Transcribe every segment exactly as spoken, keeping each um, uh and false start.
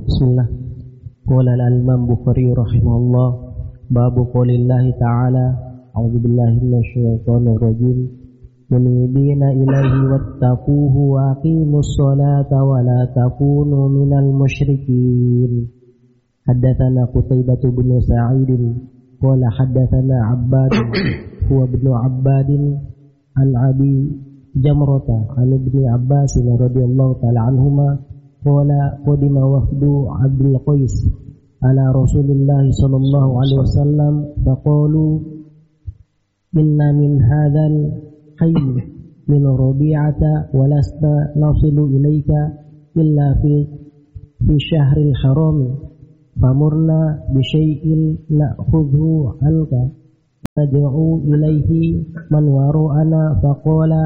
Bismillah. Qala al-Imam Bukhari rahimahullah, babu qaulillahi ta'ala, a'udzu billahi minasyaitonir rajim, munibina ilaihi wattaquhu wa aqimus salata wa la takunu minal musyrikin. Haddatsana Qutaibah bin Sa'id qala haddatsana Abbad huwa ibn Abbad an Abi Jamrata an Ibni Abbas radhiyallahu ta'ala anhuma qala qadima wafdu Abdul Qais ala Rasulillah sallallahu alaihi wasallam faqalu inna min hadzal hayy min Rabi'ata wa lasta nasilu ilayka illa fi fi syahril haram famurna bi syai'in na'khudhu anka nad'u ilayhi man wara'ana faqala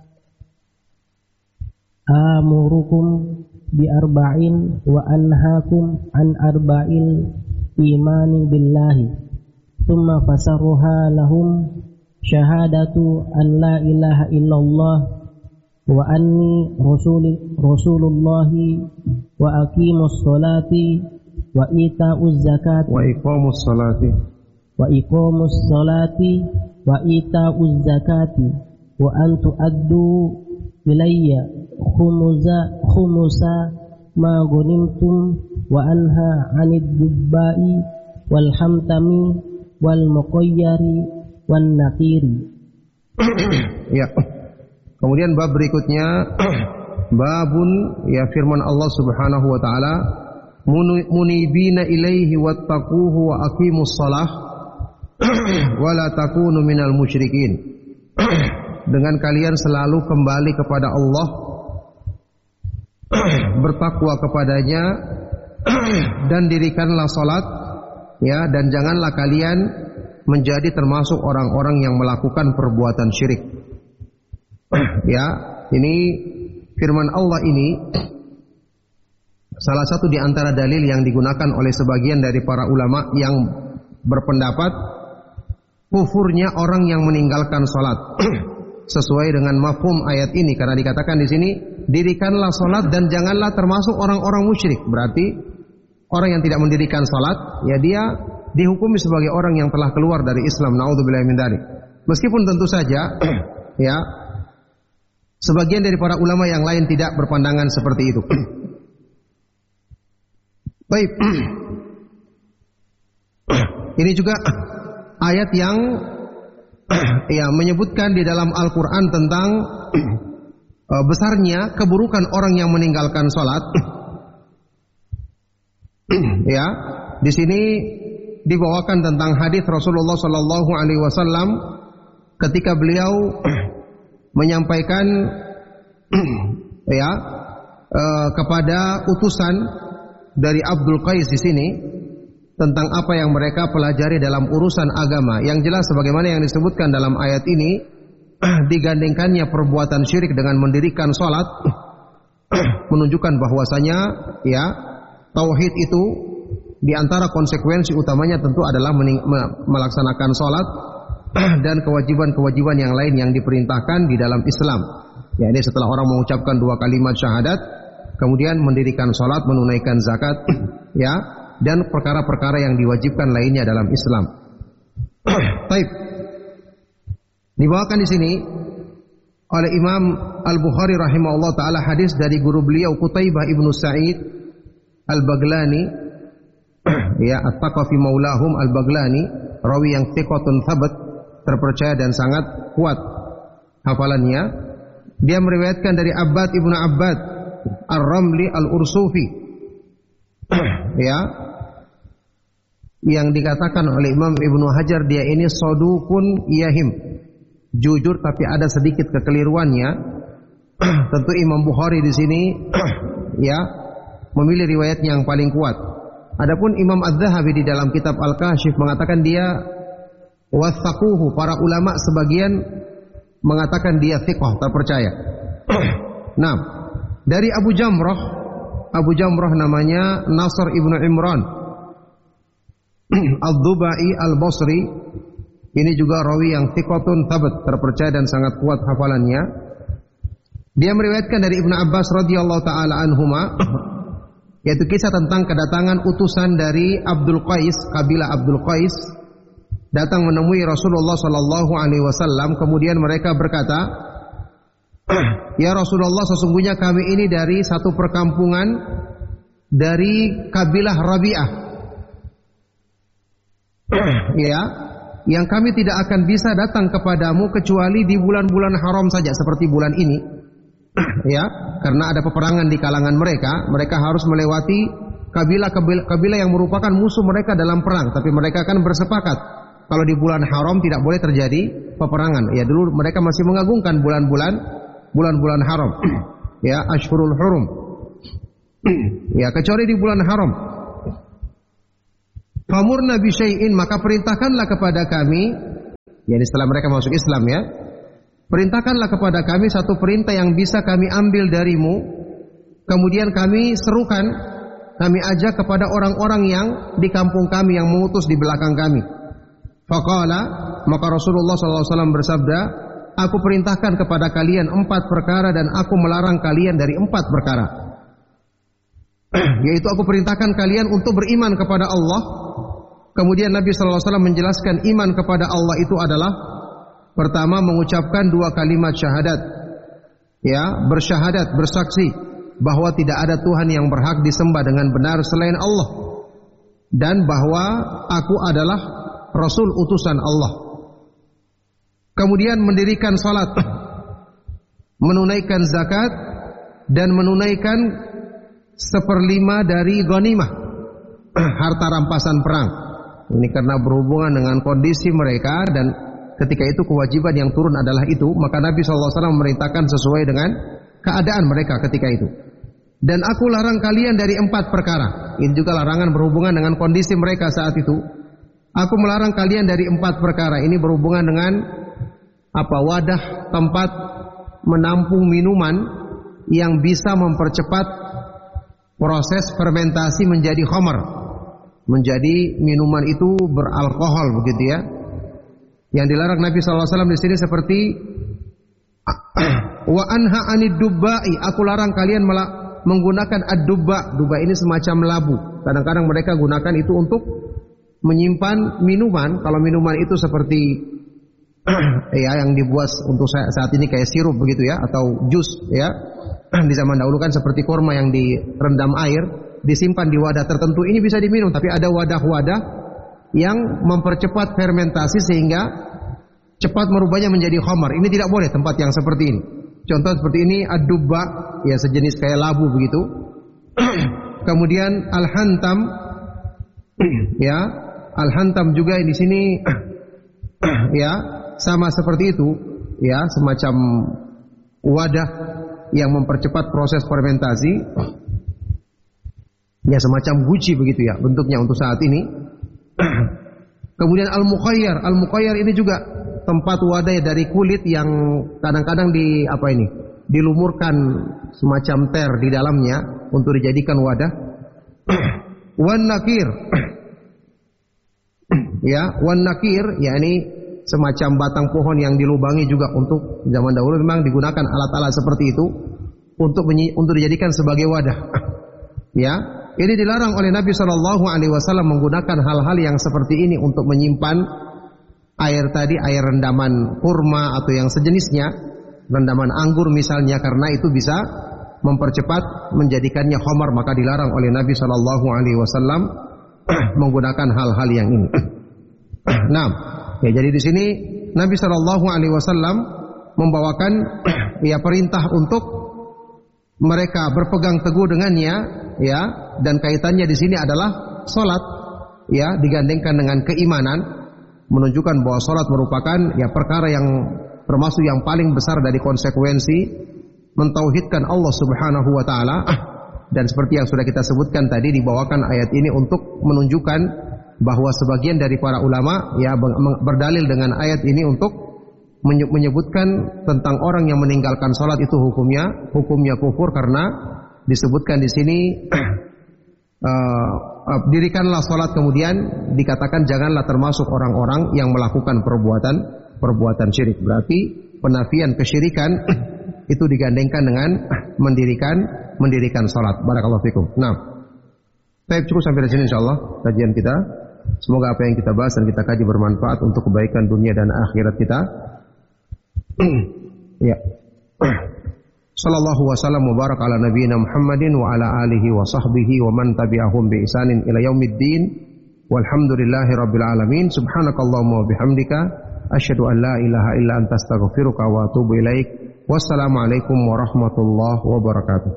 amurukum bi arba'in wa anhaakum an arba'il imani billahi thumma fasarruha lahum syahadatu an la ilaha illallah wa anni rasul rasulullahi wa aqimus salati wa ita'uz zakat wa iqamus salati wa iqamus salati wa ita'uz zakati wa an tu'addu ilayya khumuza khumusa ma ghanimtum wa anha 'anid dubba'i wal hamtami wal muqayyari wan naqiri. Ya. Kemudian bab berikutnya babun, ya, firman Allah Subhanahu wa taala, munibina ilaihi wattaquhu wa aqimus shalah wa la takunu minal musyrikin. Dengan kalian selalu kembali kepada Allah, bertakwa kepadanya, dan dirikanlah salat, ya, dan janganlah kalian menjadi termasuk orang-orang yang melakukan perbuatan syirik. Ya, ini firman Allah ini salah satu di antara dalil yang digunakan oleh sebagian dari para ulama yang berpendapat kufurnya orang yang meninggalkan salat. Sesuai dengan mafhum ayat ini, karena dikatakan di sini dirikanlah salat dan janganlah termasuk orang-orang musyrik. Berarti orang yang tidak mendirikan salat, ya, dia dihukumi sebagai orang yang telah keluar dari Islam. Naudzubillahi min dzalik. Meskipun tentu saja ya, sebagian dari para ulama yang lain tidak berpandangan seperti itu. Baik. Ini juga ayat yang ya, menyebutkan di dalam Al-Quran tentang uh, besarnya keburukan orang yang meninggalkan salat. Ya, di sini dibawakan tentang hadis Rasulullah Sallallahu Alaihi Wasallam ketika beliau menyampaikan ya uh, kepada utusan dari Abdul Qais di sini tentang apa yang mereka pelajari dalam urusan agama. Yang jelas sebagaimana yang disebutkan dalam ayat ini, digandengkannya perbuatan syirik dengan mendirikan salat menunjukkan bahwasanya, ya, tauhid itu di antara konsekuensi utamanya tentu adalah melaksanakan salat dan kewajiban-kewajiban yang lain yang diperintahkan di dalam Islam. Ya, ini setelah orang mengucapkan dua kalimat syahadat, kemudian mendirikan salat, menunaikan zakat, ya, dan perkara-perkara yang diwajibkan lainnya dalam Islam. Baik. Dibawakan di sini oleh Imam Al-Bukhari rahimahullah taala hadis dari guru beliau Qutaibah ibnu Sa'id Al-Baglani, ya, At-Taqafi maulahum Al-Baglani, rawi yang thiqatun thabat, terpercaya dan sangat kuat hafalannya. Dia meriwayatkan dari Abbad ibnu Abbad Ar-Ramli Al-Ursufi, ya, yang dikatakan oleh Imam Ibnu Hajar dia ini sodukun yahim, jujur tapi ada sedikit kekeliruannya. Tentu Imam Bukhari di sini ya memilih riwayat yang paling kuat. Adapun Imam Az-Zahabi di dalam kitab Al-Kashif mengatakan dia wasaquhu, para ulama sebagian mengatakan dia thiqah, terpercaya. Nah, dari Abu Jamrah, Abu Jamrah namanya Nasr ibnu Imran Al-Dubai Al-Basri, ini juga rawi yang thiqatun thabat, terpercaya dan sangat kuat hafalannya. Dia meriwayatkan dari Ibnu Abbas radhiyallahu taala anhuma yaitu kisah tentang kedatangan utusan dari Abdul Qais, kabilah Abdul Qais, datang menemui Rasulullah sallallahu alaihi wasallam. Kemudian mereka berkata, "Ya Rasulullah, sesungguhnya kami ini dari satu perkampungan dari kabilah Rabi'ah." Ya, yang kami tidak akan bisa datang kepadamu kecuali di bulan-bulan haram saja seperti bulan ini. Ya, karena ada peperangan di kalangan mereka, mereka harus melewati kabilah-kabilah yang merupakan musuh mereka dalam perang, tapi mereka akan bersepakat kalau di bulan haram tidak boleh terjadi peperangan. Ya, dulu mereka masih mengagungkan bulan-bulan bulan-bulan haram. Ya, Ashhurul Hurum. Ya, kecuali di bulan haram. Famurna bi syai'in, maka perintahkanlah kepada kami, yakni setelah mereka masuk Islam ya. Perintahkanlah kepada kami satu perintah yang bisa kami ambil darimu. Kemudian kami serukan, kami ajak kepada orang-orang yang di kampung kami yang mengutus di belakang kami. Faqala, maka Rasulullah sallallahu alaihi wasallam bersabda, aku perintahkan kepada kalian empat perkara dan aku melarang kalian dari empat perkara. Yaitu aku perintahkan kalian untuk beriman kepada Allah. Kemudian Nabi sallallahu alaihi wasallam menjelaskan iman kepada Allah itu adalah pertama mengucapkan dua kalimat syahadat. Ya, bersyahadat, bersaksi bahwa tidak ada Tuhan yang berhak disembah dengan benar selain Allah, dan bahwa aku adalah Rasul utusan Allah. Kemudian mendirikan salat, menunaikan zakat, dan menunaikan seperlima dari ghanimah, harta rampasan perang. Ini karena berhubungan dengan kondisi mereka, dan ketika itu kewajiban yang turun adalah itu, maka Nabi sallallahu alaihi wasallam memerintahkan sesuai dengan keadaan mereka ketika itu. Dan aku larang kalian dari empat perkara. Ini juga larangan berhubungan dengan kondisi mereka saat itu. Aku melarang kalian dari empat perkara. Ini berhubungan dengan apa? Wadah, tempat menampung minuman yang bisa mempercepat proses fermentasi menjadi khamar, menjadi minuman itu beralkohol, begitu ya. Yang dilarang Nabi sallallahu alaihi wasallam di sini seperti wa anha anid dubba'i, aku larang kalian menggunakan ad-dubba. Dubba ini semacam labu. Kadang-kadang mereka gunakan itu untuk menyimpan minuman. Kalau minuman itu seperti ya yang dibuat untuk saat ini kayak sirup begitu ya, atau jus ya. Di zaman dahulu kan seperti kurma yang direndam air, disimpan di wadah tertentu, ini bisa diminum. Tapi ada wadah-wadah yang mempercepat fermentasi sehingga cepat merubahnya menjadi khamar. Ini tidak boleh tempat yang seperti ini. Contoh seperti ini ad-dubba, ya sejenis kayak labu begitu. Kemudian al-hantam, ya al-hantam juga di sini ya sama seperti itu, ya semacam wadah yang mempercepat proses fermentasi, ya semacam guci begitu ya bentuknya untuk saat ini. Kemudian al-mukhayyar, al-mukhayyar ini juga tempat wadah dari kulit yang kadang-kadang di apa ini dilumurkan semacam ter di dalamnya untuk dijadikan wadah. Wan nakir, ya wan nakir, yakni semacam batang pohon yang dilubangi juga. Untuk zaman dahulu memang digunakan alat-alat seperti itu untuk untuk dijadikan sebagai wadah. Ya, ini dilarang oleh Nabi Shallallahu Alaihi Wasallam menggunakan hal-hal yang seperti ini untuk menyimpan air tadi, air rendaman kurma atau yang sejenisnya, rendaman anggur misalnya, karena itu bisa mempercepat menjadikannya khamar, maka dilarang oleh Nabi Shallallahu Alaihi Wasallam menggunakan hal-hal yang ini. Nah, ya, jadi di sini Nabi Shallallahu Alaihi Wasallam membawakan ya perintah untuk mereka berpegang teguh dengannya, ya, dan kaitannya di sini adalah salat, ya, digandengkan dengan keimanan, menunjukkan bahwa salat merupakan ya perkara yang termasuk yang paling besar dari konsekuensi mentauhidkan Allah Subhanahu wa taala. Dan seperti yang sudah kita sebutkan tadi, dibawakan ayat ini untuk menunjukkan bahwa sebagian dari para ulama ya berdalil dengan ayat ini untuk menyebutkan tentang orang yang meninggalkan salat itu hukumnya hukumnya kufur, karena disebutkan di sini uh, uh, dirikanlah salat, kemudian dikatakan janganlah termasuk orang-orang yang melakukan perbuatan perbuatan syirik. Berarti penafian kesyirikan itu digandengkan dengan mendirikan mendirikan salat. Barakallahu fikum. Nah, Baik, cukup sampai di sini insyaallah kajian kita. Semoga apa yang kita bahas dan kita kaji bermanfaat untuk kebaikan dunia dan akhirat kita. Ya. Sallallahu wasallam wa barak ala nabiyyina Muhammadin wa ala alihi wa sahbihi wa man tabi'ahum bi ihsanin ila yaumiddin. Walhamdulillahi rabbil alamin. Subhanakallahumma wa bihamdika asyhadu an la ilaha illa anta astaghfiruka wa atubu ilaik. Wassalamualaikum warahmatullahi wabarakatuh.